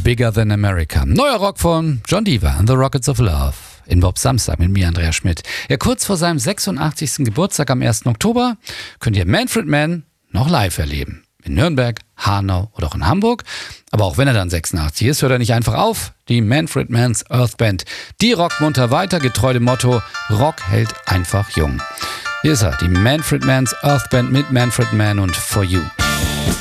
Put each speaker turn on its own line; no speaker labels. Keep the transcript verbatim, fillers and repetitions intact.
Bigger Than America. Neuer Rock von John Dever and the Rockets of Love. In Bob Samstag mit mir, Andreas Schmidt. Ja, kurz vor seinem sechsundachtzigsten Geburtstag am ersten Oktober könnt ihr Manfred Mann noch live erleben. In Nürnberg, Hanau oder auch in Hamburg. Aber auch wenn er dann sechsundachtzig ist, hört er nicht einfach auf. Die Manfred Mann's Earth Band, die rockt munter weiter, getreu dem Motto, Rock hält einfach jung. Hier ist er, die Manfred Mann's Earth Band mit Manfred Mann und For You.